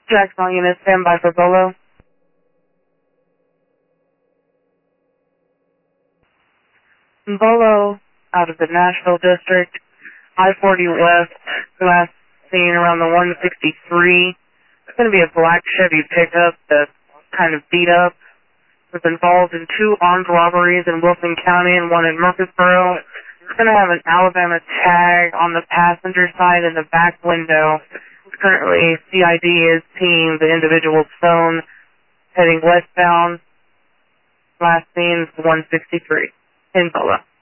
Jackson unit, stand by for Bolo. Bolo, out of the Nashville district, I-40 West, last seen around the 163. It's going to be a black Chevy pickup that's kind of beat up. Was involved in 2 armed robberies in Wilson County and 1 in Murfreesboro. It's going to have an Alabama tag on the passenger side in the back window. Currently, CID is seeing the individual's phone heading westbound. Last seen is 163 in Bolo.